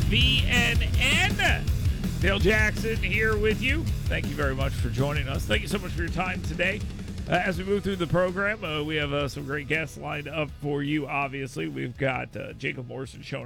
WFVNN. Dale Jackson here with you. Thank you very much for joining us. Thank you so much for your time today. As we move through the program, we have some great guests lined up for you, obviously. We've got Jacob Morrison showing